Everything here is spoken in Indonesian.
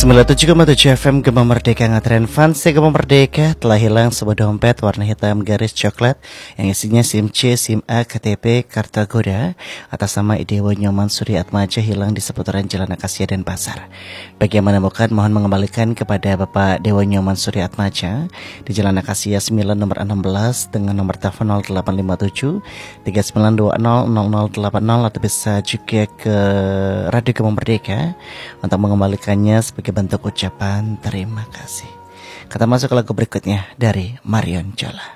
97,7 FM Gema Merdeka ngatren fans Gema Merdeka telah hilang sebuah dompet warna hitam garis coklat yang isinya SIM C, SIM A, KTP, Karta Goda atas nama Idewo Nyoman Suri Atmaja hilang di seputaran Jalan Akasia Denpasar. Bagi yang menemukan mohon mengembalikan kepada Bapak Dewo Nyoman Suri Atmaja di Jalan Akasia 9 nomor 16 dengan nomor telepon 0857 3920 0080 atau bisa juga ke Radio Gema Merdeka untuk mengembalikannya sebagai bentuk ucapan terima kasih. Kita masuk ke lagu berikutnya dari Marion Jola.